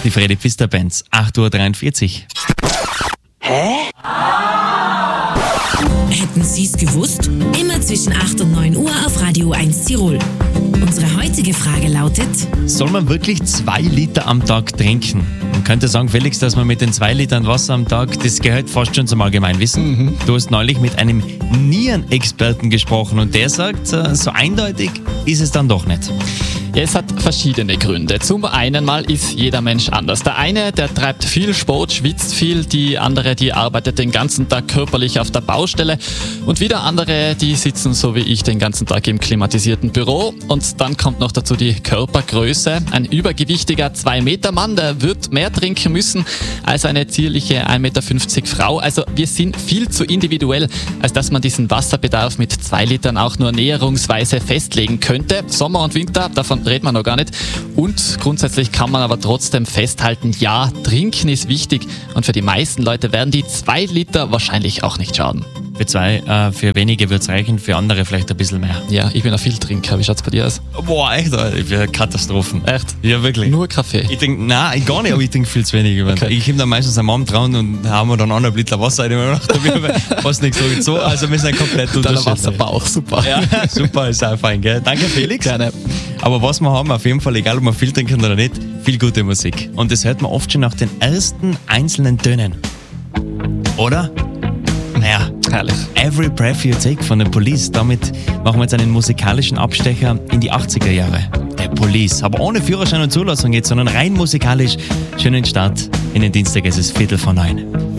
Die Freddy Pfister Bands, 8.43 Uhr. Hätten Sie es gewusst? Immer zwischen 8 und 9 Uhr auf Radio 1 Tirol. Unsere heutige Frage lautet: Soll man wirklich 2 Liter am Tag trinken? Man könnte sagen, Felix, dass man mit den 2 Litern Wasser am Tag, das gehört fast schon zum Allgemeinwissen. Du hast neulich mit einem Nierenexperten gesprochen und der sagt, so eindeutig ist es dann doch nicht. Ja, es hat verschiedene Gründe. Zum einen mal ist jeder Mensch anders. Der eine, der treibt viel Sport, schwitzt viel. Die andere, die arbeitet den ganzen Tag körperlich auf der Baustelle. Und wieder andere, die sitzen so wie ich den ganzen Tag im klimatisierten Büro. Und dann kommt noch dazu die Körpergröße. Ein übergewichtiger 2-Meter-Mann, der wird mehr trinken müssen als eine zierliche 1,50 Meter Frau. Also wir sind viel zu individuell, als dass man diesen Wasserbedarf mit 2 Litern auch nur näherungsweise festlegen könnte. Sommer und Winter, davon redet man noch gar nicht. Und grundsätzlich kann man aber trotzdem festhalten, ja, trinken ist wichtig. Und für die meisten Leute werden die 2 Liter wahrscheinlich auch nicht schaden. Für 2, für wenige wird es reichen, für andere vielleicht ein bisschen mehr. Ja, ich bin ein Vieltrinker. Wie schaut's bei dir aus? Boah, echt, Alter, ich bin Katastrophen. Echt? Ja, wirklich. Nur Kaffee? Ich trinke, nein, gar nicht, aber ich trinke viel zu wenig. Okay. Ich komme dann meistens am Abend dran und haben wir dann 1,5 Liter Wasser rein. Ich habe fast nichts so. Also wir sind komplett Deiner Wasserbauch, super. Ja, super, ist auch fein, gell? Danke, Felix. Gerne. Aber was wir haben, auf jeden Fall, egal ob wir viel trinken oder nicht, viel gute Musik. Und das hört man oft schon nach den ersten einzelnen Tönen. Oder? Naja, herrlich. Every Breath You Take von The Police. Damit machen wir jetzt einen musikalischen Abstecher in die 80er Jahre. The Police. Aber ohne Führerschein und Zulassung jetzt, sondern rein musikalisch. Schönen Start in den Dienstag, es ist 8:45.